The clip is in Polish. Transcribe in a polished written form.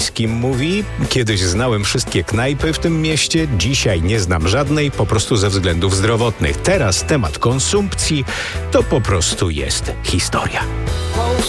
Kim mówi: kiedyś znałem wszystkie knajpy w tym mieście, dzisiaj nie znam żadnej, po prostu ze względów zdrowotnych. Teraz temat konsumpcji to po prostu jest historia.